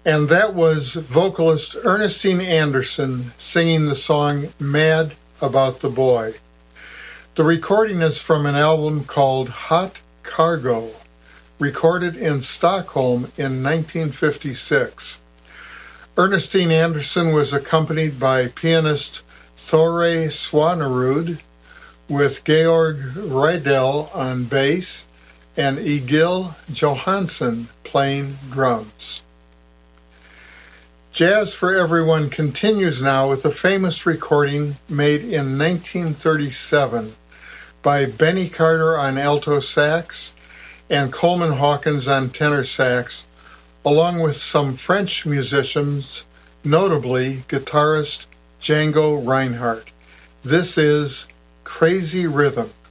And that was vocalist Ernestine Anderson singing the song Mad About the Boy. The recording is from an album called Hot Cargo, recorded in Stockholm in 1956. Ernestine Anderson was accompanied by pianist Thore Swanerud, with Georg Rydell on bass and Egil Johansson playing drums. Jazz for Everyone continues now with a famous recording made in 1937 by Benny Carter on alto sax and Coleman Hawkins on tenor sax, along with some French musicians, notably guitarist Django Reinhardt. This is Crazy Rhythm.